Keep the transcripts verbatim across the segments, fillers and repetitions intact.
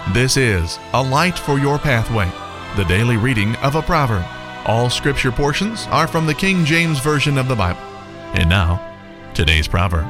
This is A Light for Your Pathway, the daily reading of a proverb. All scripture portions are from the King James Version of the Bible. And now, today's proverb.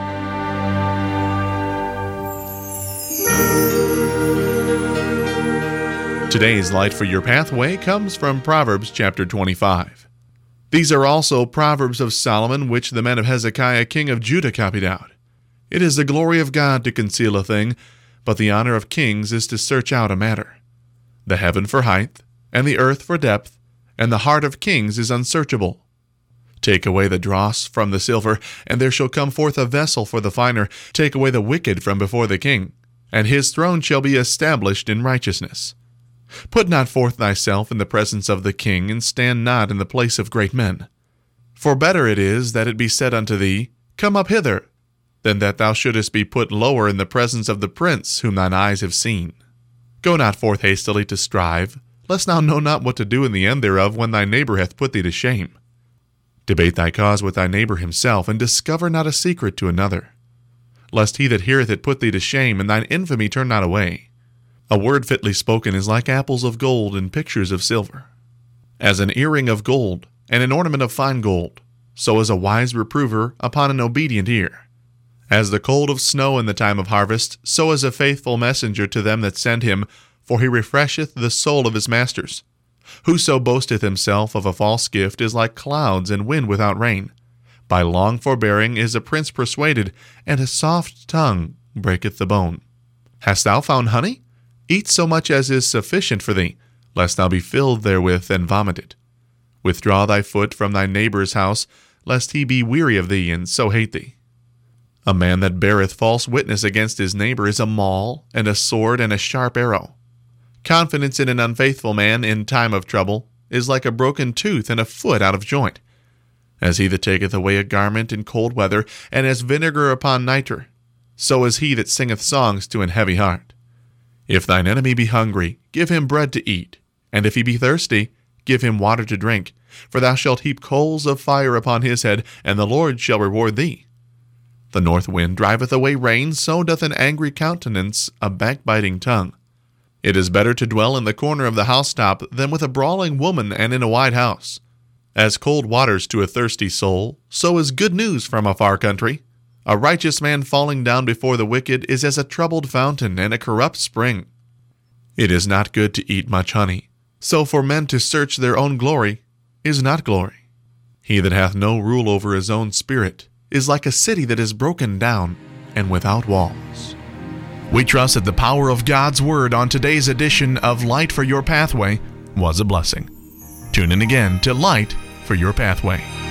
Today's Light for Your Pathway comes from Proverbs chapter twenty-five. These are also Proverbs of Solomon, which the men of Hezekiah king of Judah copied out. It is the glory of God to conceal a thing, but the honor of kings is to search out a matter. The heaven for height, and the earth for depth, and the heart of kings is unsearchable. Take away the dross from the silver, and there shall come forth a vessel for the finer. Take away the wicked from before the king, and his throne shall be established in righteousness. Put not forth thyself in the presence of the king, and stand not in the place of great men. For better it is that it be said unto thee, Come up hither, than that thou shouldest be put lower in the presence of the prince whom thine eyes have seen. Go not forth hastily to strive, lest thou know not what to do in the end thereof when thy neighbor hath put thee to shame. Debate thy cause with thy neighbor himself, and discover not a secret to another, lest he that heareth it put thee to shame, and thine infamy turn not away. A word fitly spoken is like apples of gold and pictures of silver. As an earring of gold, and an ornament of fine gold, so is a wise reprover upon an obedient ear. As the cold of snow in the time of harvest, so is a faithful messenger to them that send him, for he refresheth the soul of his masters. Whoso boasteth himself of a false gift is like clouds and wind without rain. By long forbearing is a prince persuaded, and a soft tongue breaketh the bone. Hast thou found honey? Eat so much as is sufficient for thee, lest thou be filled therewith and vomited. Withdraw thy foot from thy neighbor's house, lest he be weary of thee, and so hate thee. A man that beareth false witness against his neighbor is a maul, and a sword, and a sharp arrow. Confidence in an unfaithful man in time of trouble is like a broken tooth and a foot out of joint. As he that taketh away a garment in cold weather, and as vinegar upon nitre, so is he that singeth songs to an heavy heart. If thine enemy be hungry, give him bread to eat, and if he be thirsty, give him water to drink. For thou shalt heap coals of fire upon his head, and the Lord shall reward thee. The north wind driveth away rain, so doth an angry countenance a backbiting tongue. It is better to dwell in the corner of the housetop than with a brawling woman and in a wide house. As cold waters to a thirsty soul, so is good news from a far country. A righteous man falling down before the wicked is as a troubled fountain and a corrupt spring. It is not good to eat much honey, so for men to search their own glory is not glory. He that hath no rule over his own spirit is like a city that is broken down and without walls. We trust that the power of God's Word on today's edition of Light for Your Pathway was a blessing. Tune in again to Light for Your Pathway.